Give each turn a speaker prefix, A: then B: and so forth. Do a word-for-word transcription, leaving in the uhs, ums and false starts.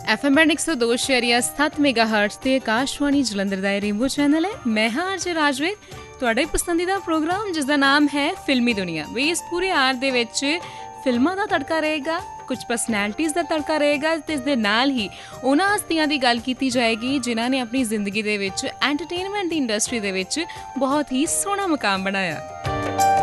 A: F M band एक सौ दो शरिया सत्त मेगा हर्ट्ज ਤੇ ਆਕਾਸ਼ਵਾਣੀ ਜਲੰਧਰ ਦਾ ਰੇਨਬੋ ਚੈਨਲ ਹੈ। ਮੈਂ ਹਾਂ ਅਰਜੇ ਰਾਜਵੇਦ, ਤੁਹਾਡਾ ਹੀ ਪਸੰਦੀਦਾ ਪ੍ਰੋਗਰਾਮ ਜਿਸ ਦਾ ਨਾਮ ਹੈ ਫਿਲਮੀ ਦੁਨੀਆ। ਵੀ ਇਸ ਪੂਰੇ ਆਰ ਦੇ ਵਿੱਚ ਫਿਲਮਾਂ ਦਾ ਤੜਕਾ ਰਹੇਗਾ, ਕੁਝ ਪਰਸਨੈਲਿਟੀਜ਼ ਦਾ ਤੜਕਾ ਰਹੇਗਾ ਅਤੇ ਇਸ ਦੇ ਨਾਲ ਹੀ ਉਹਨਾਂ ਹਸਤੀਆਂ ਦੀ ਗੱਲ ਕੀਤੀ ਜਾਏਗੀ ਜਿਨ੍ਹਾਂ ਨੇ ਆਪਣੀ ਜ਼ਿੰਦਗੀ ਦੇ ਵਿੱਚ ਐਂਟਰਟੇਨਮੈਂਟ ਦੀ ਇੰਡਸਟਰੀ ਦੇ ਵਿੱਚ ਬਹੁਤ ਹੀ ਸੋਹਣਾ ਮੁਕਾਮ ਬਣਾਇਆ।